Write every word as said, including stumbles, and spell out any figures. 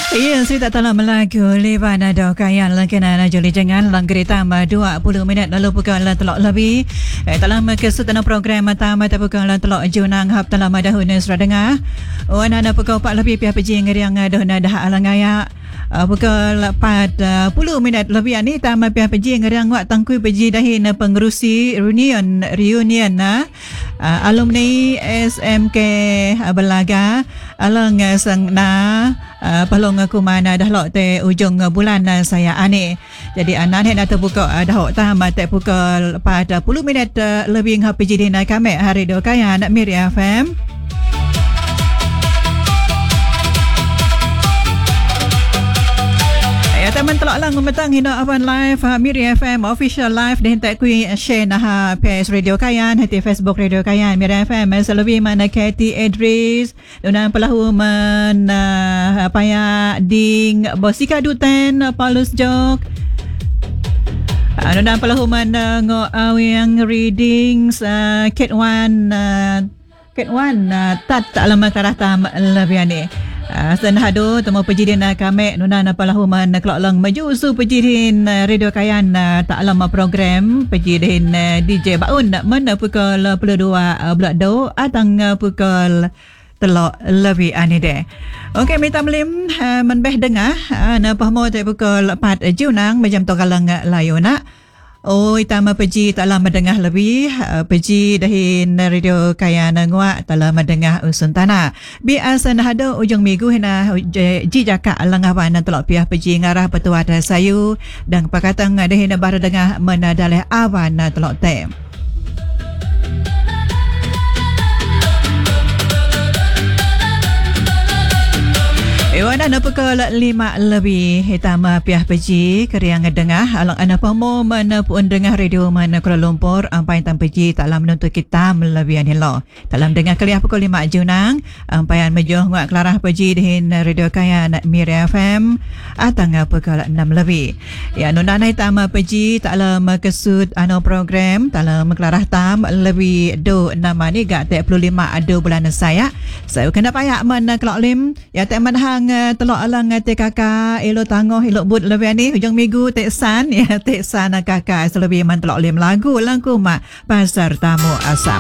Ya, saya tak tahu melaku leban ada kayan langkana joli jangan lang kereta ma dua puluh minit lalu pukul telok lebih. Eh, dalam kesudahan program matama ta pukul telok junang hab dalam dahun sudah dengar. Wan ana pukul empat lebih pihak peji ngeriang dahun dah alangaya. Uh, pukul empat puluh minit lebih ni tama pihak peji ngeriang wak tangkui peji dahin pengerusi reunion reunion na uh, alumni S M K uh, Belaga alang uh, sang na uh, palong aku mana dah lok te ujung uh, bulan uh, saya ane. Jadi anak hendak terbuka uh, dah tama te pukul empat puluh minit uh, lebih ngah peji dina kami hari do kaya anak Miri F M. Teman telok lang umatang hina awan live uh, Miri F M official live dan tak kui share nah P S Radio Kayan hati Facebook Radio Kayan Miri F M selebih mana Katie Idris dan pelahu man uh, paya ding Bosika Duten Paulus Jok uh, dan pelahu man uh, ngo awang readings uh, Kate Wan uh, Kate Wan uh, tat alamat karahtam lebiani. Uh, Senhado temu pejidin uh, kami nuna na palahuman uh, kelok lang maju su pejidin uh, Radio Kayan uh, tak lama program pejidin uh, D J Baun uh, mana pukul puluh dua uh, bulan do atang uh, pukul telok lebih anide. Okey minta melim uh, menbeh dengar uh, na pahmo te pukul empat uh, junang macam to kalang uh, layona. Oh, itama peji tak lama mendengar lebih uh, peji dahin Radio Kayan ngwa tak lama mendengar usun tanah. Biasa nah ada ujung minggu hena ji jaka langawan telok piah peji ngarah petua ada sayu dan pakatang dahin baru dengar menadaleh awan telok tem. Ewan ana pukul lima lebih hitama piah peji keriang dengah along ana pamo mana pun dengar radio mana Kuala Lumpur ampai tam peji taklah menuntut kita melebihan hilo dalam dengar keliah pukul lima junang ampaian mejoh ngak kelarah peji dihin Radio Kayan Miri F M atang pukul enam lebih ya nuna hitama peji taklah makesud ano program taklah meklarah tam lebih do nama ni gak tiga puluh lima ado bulan saya saya kena payah mana kelok lim ya tak manhang telok alang T K K elo tangoh elo but lebih ni hujung minggu teksan ya teksan kakak selebih man telok lim lagu langku mak pasar tamu asap.